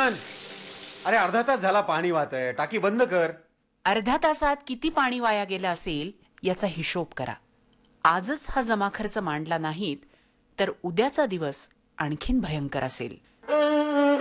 गजानन, अरे अर्धा तास झाला पाणी वाहतंय, टाकी बंद कर. अर्ध्या तासात किती पाणी वाया गेलं असेल याचा हिशोब करा. आजच हा जमा खर्च मांडला नाहीत तर उद्याचा दिवस आणखीन भयंकर असेल.